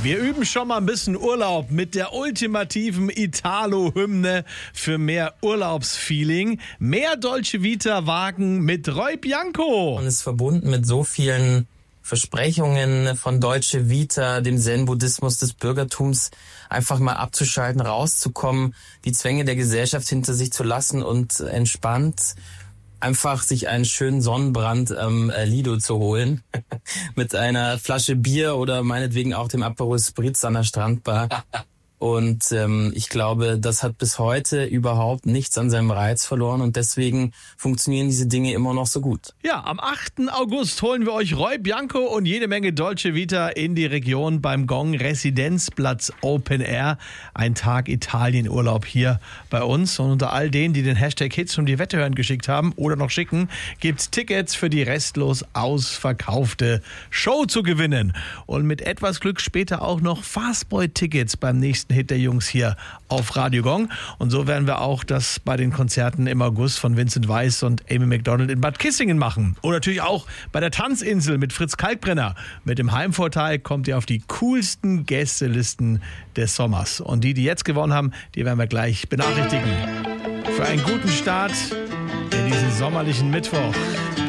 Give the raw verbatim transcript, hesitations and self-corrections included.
Wir üben schon mal ein bisschen Urlaub mit der ultimativen Italo-Hymne für mehr Urlaubsfeeling. Mehr Dolce Vita wagen mit Roy Bianco. Und ist verbunden mit so vielen Versprechungen von Dolce Vita, dem Zen-Buddhismus des Bürgertums, einfach mal abzuschalten, rauszukommen, die Zwänge der Gesellschaft hinter sich zu lassen und entspannt einfach sich einen schönen Sonnenbrand am ähm, Lido zu holen mit einer Flasche Bier oder meinetwegen auch dem Aperol Spritz an der Strandbar. Und ähm, ich glaube, das hat bis heute überhaupt nichts an seinem Reiz verloren und deswegen funktionieren diese Dinge immer noch so gut. Ja, am achten August holen wir euch Roy Bianco und jede Menge Dolce Vita in die Region beim Gong Residenzplatz Open Air. Ein Tag Italienurlaub hier bei uns. Und unter all denen, die den Hashtag Hits um die Wette hören geschickt haben oder noch schicken, gibt's Tickets für die restlos ausverkaufte Show zu gewinnen. Und mit etwas Glück später auch noch Fastboy-Tickets beim nächsten Hit der Jungs hier auf Radio Gong. Und so werden wir auch das bei den Konzerten im August von Vincent Weiss und Amy Macdonald in Bad Kissingen machen. Und natürlich auch bei der Tanzinsel mit Fritz Kalkbrenner. Mit dem Heimvorteil kommt ihr auf die coolsten Gästelisten des Sommers. Und die, die jetzt gewonnen haben, die werden wir gleich benachrichtigen. Für einen guten Start in diesen sommerlichen Mittwoch.